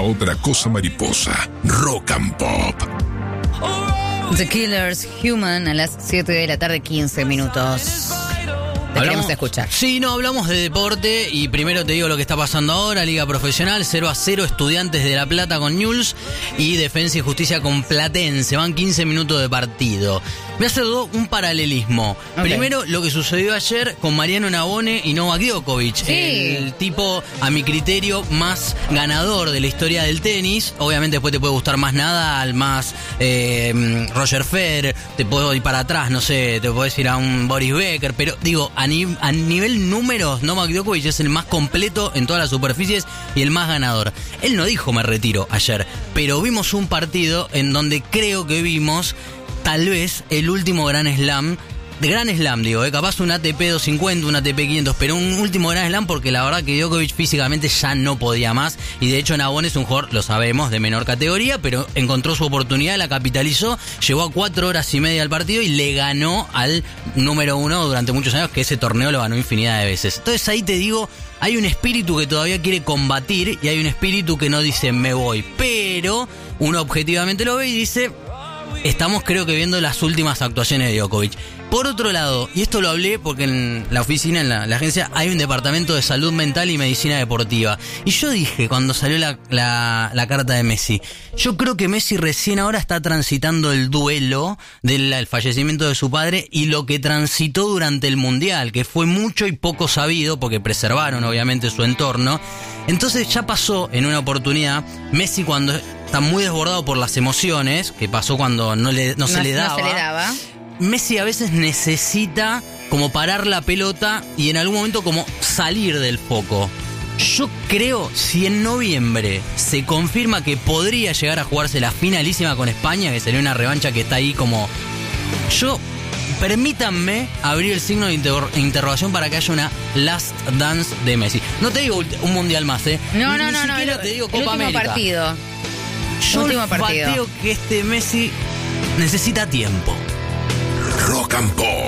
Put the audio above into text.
otra cosa mariposa. Rock and Pop. The Killers, Human, a las 7 de la tarde, 15 minutos. Te queremos escuchar. Sí, no, hablamos de deporte y primero te digo lo que está pasando ahora. Liga Profesional, 0-0 Estudiantes de La Plata con Newell's y Defensa y Justicia con Platense. Van 15 minutos de partido. Voy a hacer un paralelismo. Okay. Primero, lo que sucedió ayer con Mariano Navone y Novak Djokovic. Sí. El tipo, a mi criterio, más ganador de la historia del tenis. Obviamente después te puede gustar más Nadal, más Roger Federer. Te puedo ir para atrás, no sé, te puedes ir a un Boris Becker. Pero digo, a nivel números, Novak Djokovic es el más completo en todas las superficies y el más ganador. Él no dijo me retiro ayer, pero vimos un partido en donde creo que vimos tal vez el último Grand Slam, capaz un ATP 250, un ATP 500, pero un último Grand Slam porque la verdad que Djokovic físicamente ya no podía más y de hecho Navone es un jugador, lo sabemos, de menor categoría, pero encontró su oportunidad, la capitalizó, llegó a 4 horas y media al partido y le ganó al número 1 durante muchos años, que ese torneo lo ganó infinidad de veces. Entonces ahí te digo, hay un espíritu que todavía quiere combatir y hay un espíritu que no dice me voy, pero uno objetivamente lo ve y dice... Estamos creo que viendo las últimas actuaciones de Djokovic. Por otro lado, y esto lo hablé porque en la oficina, en la agencia, hay un departamento de salud mental y medicina deportiva. Y yo dije, cuando salió la carta de Messi, yo creo que Messi recién ahora está transitando el duelo del fallecimiento de su padre y lo que transitó durante el Mundial, que fue mucho y poco sabido porque preservaron obviamente su entorno. Entonces ya pasó en una oportunidad, Messi cuando... está muy desbordado por las emociones, que pasó cuando no se le daba. Messi a veces necesita como parar la pelota y en algún momento como salir del foco. Yo creo, si en noviembre se confirma que podría llegar a jugarse la finalísima con España, que sería una revancha que está ahí como... Permítanme abrir el signo de interrogación para que haya una Last Dance de Messi. No te digo un mundial más, No. Te digo Copa América. Partido. Yo pateo que este Messi necesita tiempo. Rock and Pop.